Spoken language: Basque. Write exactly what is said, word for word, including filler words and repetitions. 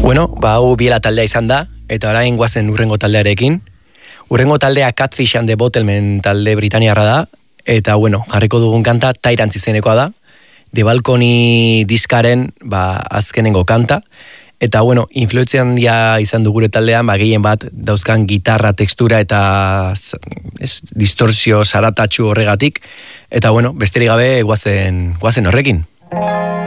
Bueno, ba, hau biela taldea izan da, eta orain guazen urrengo taldearekin. Urrengo taldea Catfish and the Bottlemen talde britaniarra da, eta bueno, jarriko dugun kanta Tyrants izenekoa da, The Balcony diskaren ba, azkenengo kanta, eta bueno, influentzia handia izan du gure taldean, ba, gehien bat dauzkan gitarra, tekstura eta ez, distorsio zaratatxu horregatik, eta bueno, besterik gabe guazen, guazen horrekin.